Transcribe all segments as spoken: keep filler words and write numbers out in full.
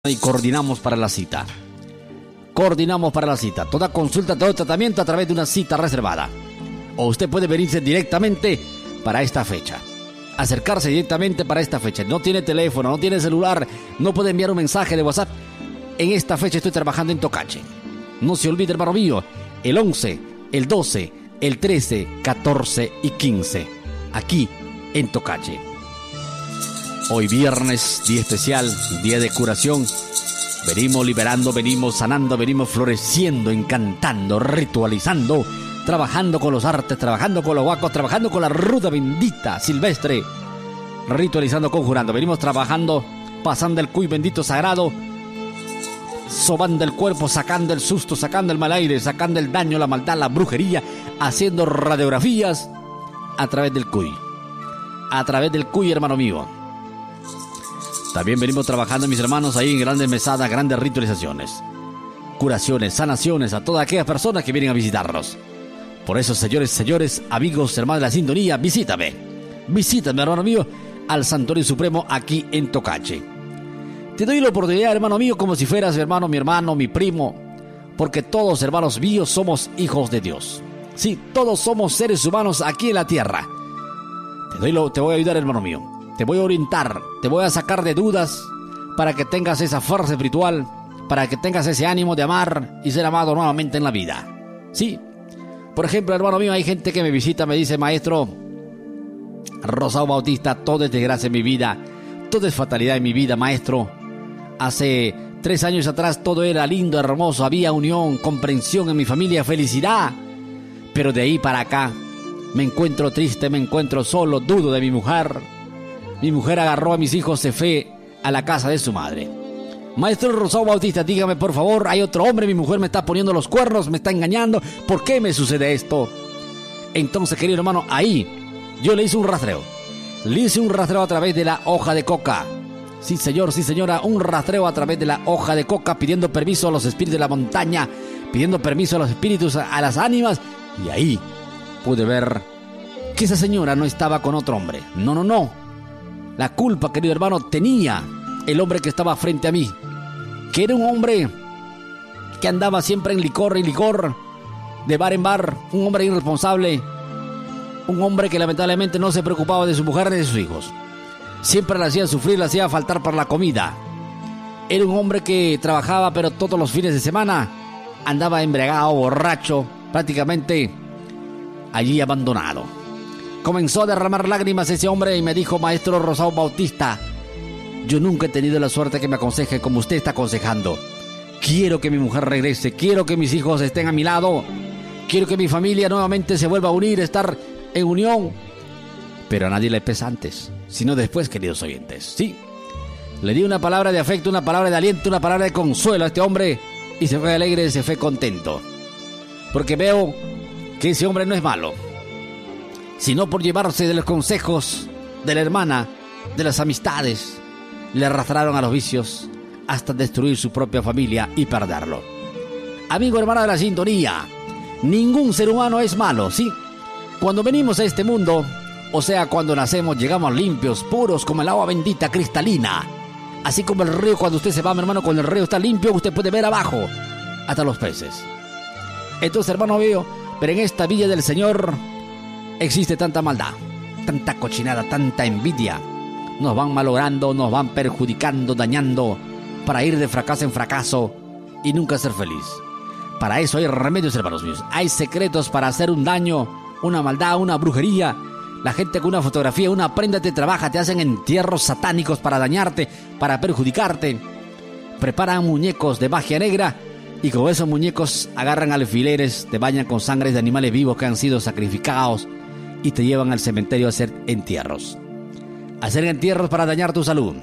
y coordinamos para la cita. Coordinamos para la cita. Toda consulta, todo tratamiento a través de una cita reservada. O usted puede venirse directamente para esta fecha. Acercarse directamente para esta fecha. No tiene teléfono, no tiene celular, no puede enviar un mensaje de WhatsApp. En esta fecha estoy trabajando en Tocache. No se olvide, hermano mío, el once, el doce, el trece, catorce y quince. Aquí en Tocache. Hoy viernes, día especial, día de curación. Venimos liberando, venimos sanando, venimos floreciendo, encantando, ritualizando, trabajando con los artes, trabajando con los huacos, trabajando con la ruda bendita silvestre, ritualizando, conjurando. Venimos trabajando, pasando el cuy bendito sagrado, sobando el cuerpo, sacando el susto, sacando el mal aire, sacando el daño, la maldad, la brujería, haciendo radiografías a través del cuy. A través del cuy, hermano mío. También venimos trabajando, mis hermanos, ahí en grandes mesadas, grandes ritualizaciones, curaciones, sanaciones a todas aquellas personas que vienen a visitarnos. Por eso, señores, señores, amigos, hermanos de la sintonía, visítame. Visítame, hermano mío, al Santuario Supremo aquí en Tocache. Te doy la oportunidad, hermano mío, como si fueras mi hermano, mi hermano, mi primo, porque todos, hermanos míos, somos hijos de Dios. Sí, todos somos seres humanos aquí en la tierra. Te doy lo, te voy a ayudar, hermano mío. Te voy a orientar, te voy a sacar de dudas para que tengas esa fuerza espiritual, para que tengas ese ánimo de amar y ser amado nuevamente en la vida. Sí, por ejemplo, hermano mío, hay gente que me visita, me dice: maestro Rosao Bautista, todo es desgracia en mi vida, todo es fatalidad en mi vida, maestro. Hace tres años atrás todo era lindo, hermoso, había unión, comprensión en mi familia, felicidad. Pero de ahí para acá me encuentro triste, me encuentro solo, dudo de mi mujer. Mi mujer agarró a mis hijos, se fue a la casa de su madre. Maestro Rosao Bautista, dígame por favor, hay otro hombre, mi mujer me está poniendo los cuernos, me está engañando, ¿por qué me sucede esto? Entonces, querido hermano, ahí yo le hice un rastreo. Le hice un rastreo a través de la hoja de coca. Sí, señor, sí, señora, un rastreo a través de la hoja de coca, pidiendo permiso a los espíritus de la montaña, pidiendo permiso a los espíritus, a las ánimas, y ahí pude ver que esa señora no estaba con otro hombre. No, no, no. La culpa, querido hermano, tenía el hombre que estaba frente a mí, que era un hombre que andaba siempre en licor y licor, de bar en bar, un hombre irresponsable, un hombre que lamentablemente no se preocupaba de su mujer ni de sus hijos. Siempre le hacía sufrir, le hacía faltar para la comida. Era un hombre que trabajaba, pero todos los fines de semana andaba embriagado, borracho, prácticamente allí abandonado. Comenzó a derramar lágrimas ese hombre y me dijo: maestro Rosao Bautista, yo nunca he tenido la suerte que me aconseje como usted está aconsejando. Quiero que mi mujer regrese, quiero que mis hijos estén a mi lado, quiero que mi familia nuevamente se vuelva a unir, estar en unión. Pero a nadie le pesa antes, sino después, queridos oyentes. Sí, le di una palabra de afecto, una palabra de aliento, una palabra de consuelo a este hombre y se fue alegre, se fue contento. Porque veo que ese hombre no es malo, sino por llevarse de los consejos de la hermana, de las amistades, le arrastraron a los vicios hasta destruir su propia familia y perderlo. Amigo, hermana de la sintonía, ningún ser humano es malo, ¿sí? Cuando venimos a este mundo, o sea, cuando nacemos, llegamos limpios, puros, como el agua bendita, cristalina. Así como el río, cuando usted se va, mi hermano, cuando el río está limpio, usted puede ver abajo hasta los peces. Entonces, hermano mío, pero en esta villa del Señor existe tanta maldad, tanta cochinada, tanta envidia. Nos van malogrando, nos van perjudicando, dañando, para ir de fracaso en fracaso y nunca ser feliz. Para eso hay remedios, hermanos míos. Hay secretos para hacer un daño, una maldad, una brujería. La gente con una fotografía, una prenda te trabaja, te hacen entierros satánicos para dañarte, para perjudicarte. Preparan muñecos de magia negra y con esos muñecos agarran alfileres, te bañan con sangre de animales vivos que han sido sacrificados y te llevan al cementerio a hacer entierros. Hacer entierros para dañar tu salud.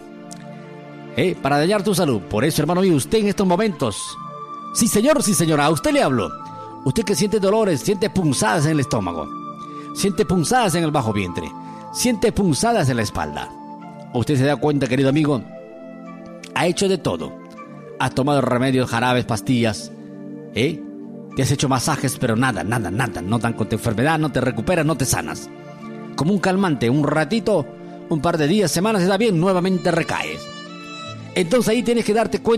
¿Eh? Para dañar tu salud. Por eso, hermano mío, usted en estos momentos, sí señor, sí señora, a usted le hablo. Usted que siente dolores, siente punzadas en el estómago, siente punzadas en el bajo vientre, siente punzadas en la espalda. Usted se da cuenta, querido amigo, ha hecho de todo. Ha tomado remedios, jarabes, pastillas, ¿eh? Te has hecho masajes, pero nada, nada, nada. No dan con tu enfermedad, no te recuperas, no te sanas. Como un calmante, un ratito, un par de días, semanas, está bien, nuevamente recaes. Entonces ahí tienes que darte cuenta